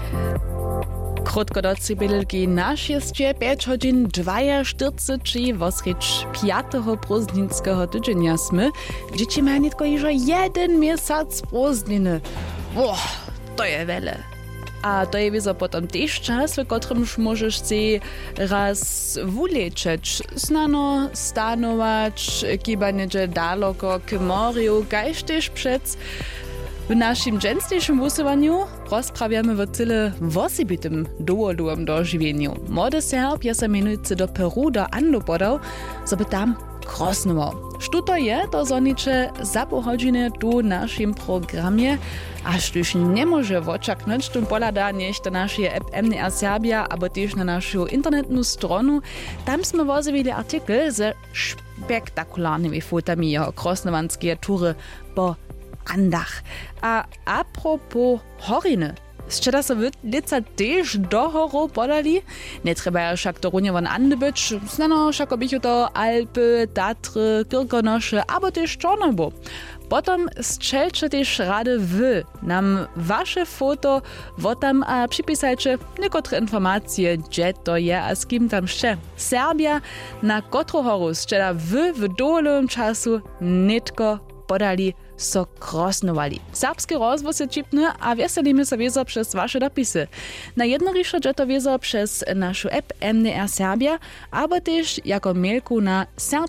Krótko do cybelki nasz jest 5 godzin 42 wosrecz 5. prózdninskiego tydzienia smy. Dzieci mają tylko już 1 miesiąc prózdniny. To je wiele. A to je wizo potom też czas, w którym możesz się raz wuleczeć, znano stanować, kibanie daleko k morju, gajś też przed. W naszym dżęsniejszym głosowaniu rozprawiamy o tyle osobitym dowolowym dożywieniu. Młody Serb je zamienujcy do Peru, do Andu podał, żeby tam krosnował. Što to je, to zonicze za pół godziny tu w naszym programie, aż już nie może oczeknąć, tu polada niech do naszej app MDR Serbia, albo też na naszą internetną stronę. Tam jsme wozili artykel ze spektakularnymi fotami jeho krosnovanské tury po Andach. A propos horiny, Szczera so lica też do horu podali. Nie trzeba však to runie von Andy być. Znano však obychu to Alpy, Tatry, Kirkonosze, albo też Czornobo. Potom strzelcie też rady wy nam wasze foto, wotam a przypisajcie niekotre informacje, gdzie to je a z kim tam jeszcze. Serbia na kotru horu szczera wy w dowolnym czasu nitko podali so krosnowali. Serbski rozwóz je čipny a veselimy se wiezo przez wasze dopisy. Na jednorisze je to wiezo przez naszą app MDR Serbia, albo też jako mailku na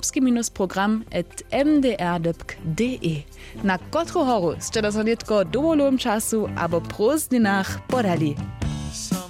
serbski-program@mdr.de. Na kotru horu ste do sonitko dowolowym czasu albo prózdninach podali.